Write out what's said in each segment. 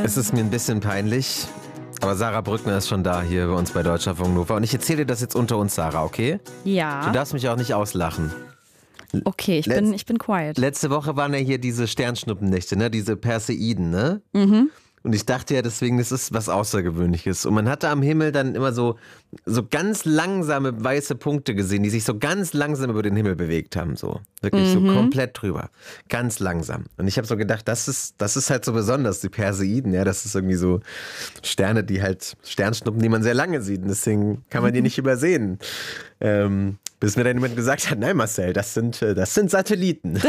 Es ist mir ein bisschen peinlich, aber Sarah Brückner ist schon da hier bei uns bei Deutschlandfunk Nova. Und ich erzähle dir das jetzt unter uns, Sarah, okay? Ja. Du darfst mich auch nicht auslachen. Okay, ich bin quiet. Letzte Woche waren ja hier diese Sternschnuppennächte, ne? Diese Perseiden, ne? Mhm. Und ich dachte ja deswegen, das ist was Außergewöhnliches. Und man hatte am Himmel dann immer so ganz langsame weiße Punkte gesehen, die sich so ganz langsam über den Himmel bewegt haben. So wirklich so komplett drüber. Ganz langsam. Und ich habe so gedacht, das ist halt so besonders, die Perseiden. Ja, das ist irgendwie so Sterne, die halt Sternschnuppen, die man sehr lange sieht. Und deswegen kann man die nicht übersehen. Bis mir dann jemand gesagt hat, nein Marcel, das sind Satelliten.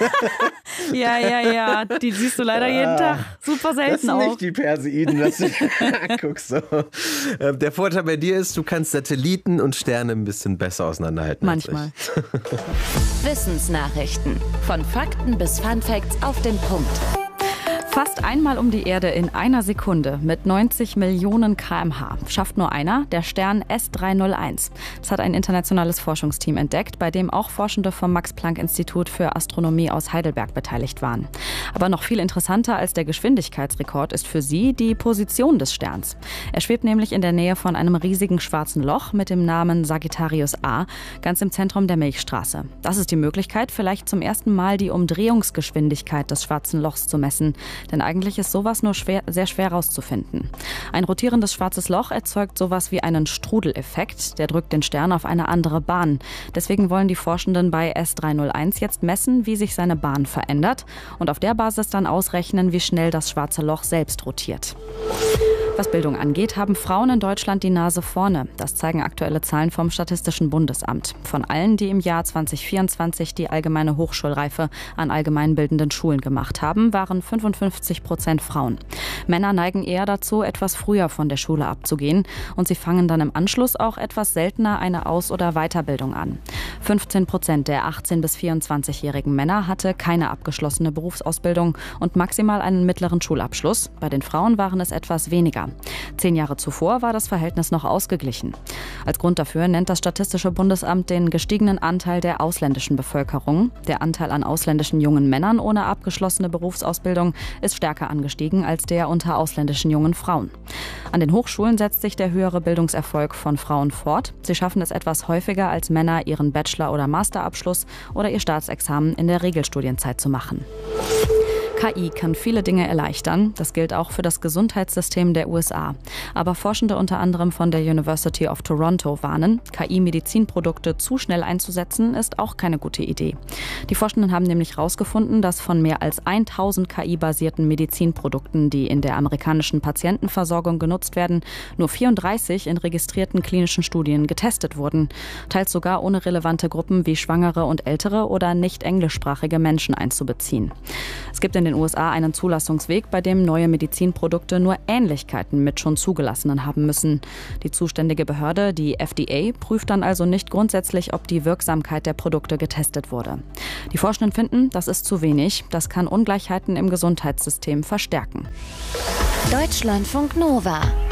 Ja, die siehst du leider jeden Tag super selten auch. Das sind auch. nicht die Perseiden, was du guckst. So. Der Vorteil bei dir ist, du kannst Satelliten und Sterne ein bisschen besser auseinanderhalten. Manchmal. Wissensnachrichten. Von Fakten bis Funfacts auf den Punkt. Fast einmal um die Erde in einer Sekunde mit 90 Millionen km/h. Schafft nur einer, der Stern S301. Das hat ein internationales Forschungsteam entdeckt, bei dem auch Forschende vom Max-Planck-Institut für Astronomie aus Heidelberg beteiligt waren. Aber noch viel interessanter als der Geschwindigkeitsrekord ist für sie die Position des Sterns. Er schwebt nämlich in der Nähe von einem riesigen schwarzen Loch mit dem Namen Sagittarius A, ganz im Zentrum der Milchstraße. Das ist die Möglichkeit, vielleicht zum ersten Mal die Umdrehungsgeschwindigkeit des schwarzen Lochs zu messen. Denn eigentlich ist sowas nur sehr schwer herauszufinden. Ein rotierendes schwarzes Loch erzeugt sowas wie einen Strudeleffekt. Der drückt den Stern auf eine andere Bahn. Deswegen wollen die Forschenden bei S301 jetzt messen, wie sich seine Bahn verändert und auf der Basis dann ausrechnen, wie schnell das schwarze Loch selbst rotiert. Was Bildung angeht, haben Frauen in Deutschland die Nase vorne. Das zeigen aktuelle Zahlen vom Statistischen Bundesamt. Von allen, die im Jahr 2024 die allgemeine Hochschulreife an allgemeinbildenden Schulen gemacht haben, waren 55% Frauen. Männer neigen eher dazu, etwas früher von der Schule abzugehen und sie fangen dann im Anschluss auch etwas seltener eine Aus- oder Weiterbildung an. 15% der 18- bis 24-jährigen Männer hatte keine abgeschlossene Berufsausbildung und maximal einen mittleren Schulabschluss. Bei den Frauen waren es etwas weniger. 10 Jahre zuvor war das Verhältnis noch ausgeglichen. Als Grund dafür nennt das Statistische Bundesamt den gestiegenen Anteil der ausländischen Bevölkerung. Der Anteil an ausländischen jungen Männern ohne abgeschlossene Berufsausbildung ist stärker angestiegen als der unter ausländischen jungen Frauen. An den Hochschulen setzt sich der höhere Bildungserfolg von Frauen fort. Sie schaffen es etwas häufiger als Männer, ihren Bachelor- oder Masterabschluss oder ihr Staatsexamen in der Regelstudienzeit zu machen. KI kann viele Dinge erleichtern. Das gilt auch für das Gesundheitssystem der USA. Aber Forschende unter anderem von der University of Toronto warnen, KI-Medizinprodukte zu schnell einzusetzen, ist auch keine gute Idee. Die Forschenden haben nämlich herausgefunden, dass von mehr als 1000 KI-basierten Medizinprodukten, die in der amerikanischen Patientenversorgung genutzt werden, nur 34 in registrierten klinischen Studien getestet wurden. Teils sogar ohne relevante Gruppen wie Schwangere und ältere oder nicht englischsprachige Menschen einzubeziehen. Es gibt in den USA einen Zulassungsweg, bei dem neue Medizinprodukte nur Ähnlichkeiten mit schon zugelassenen haben müssen. Die zuständige Behörde, die FDA, prüft dann also nicht grundsätzlich, ob die Wirksamkeit der Produkte getestet wurde. Die Forschenden finden, das ist zu wenig. Das kann Ungleichheiten im Gesundheitssystem verstärken. Deutschlandfunk Nova.